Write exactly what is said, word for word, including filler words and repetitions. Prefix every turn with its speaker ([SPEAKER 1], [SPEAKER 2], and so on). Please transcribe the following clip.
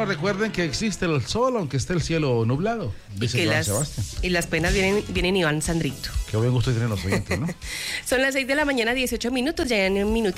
[SPEAKER 1] Bueno, recuerden que existe el sol, aunque esté el cielo nublado, dice
[SPEAKER 2] que
[SPEAKER 1] Joan
[SPEAKER 2] las,
[SPEAKER 1] Sebastián.
[SPEAKER 2] y las penas vienen, vienen y van, Sandrito.
[SPEAKER 1] Qué buen gusto tienen los oyentes, ¿no?
[SPEAKER 2] Son las seis de la mañana, dieciocho minutos, ya en un minuto.